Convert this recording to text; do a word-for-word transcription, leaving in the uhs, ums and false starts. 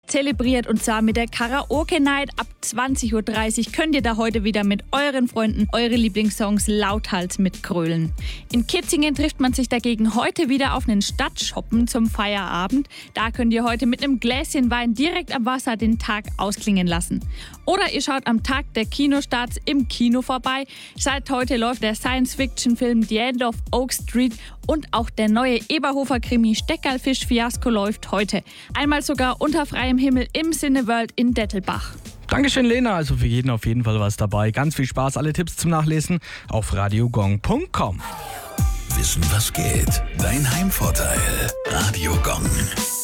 zelebriert und zwar mit der Karaoke-Night. Ab zwanzig Uhr dreißig könnt ihr da heute wieder mit euren Freunden eure Lieblingssongs lauthals mitgrölen. In Kitzingen trifft man sich dagegen heute wieder auf einen Stadtshoppen zum Feierabend. Da könnt ihr heute mit einem Gläschen Wein direkt am Wasser den Tag ausklingen lassen. Oder ihr schaut am Tag der Kinostarts im Kino vorbei. Seit heute läuft der Science-Fiction-Film The End of Oak Street und auch der neue Eberhofer-Krimi Steckerlfisch-Fiasko läuft heute. Einmal sogar unter freiem Himmel im Cineworld in Dettelbach. Dankeschön, Lena. Also für jeden auf jeden Fall was dabei. Ganz viel Spaß. Alle Tipps zum Nachlesen auf radiogong punkt com. Wissen, was geht? Dein Heimvorteil. Radio Gong.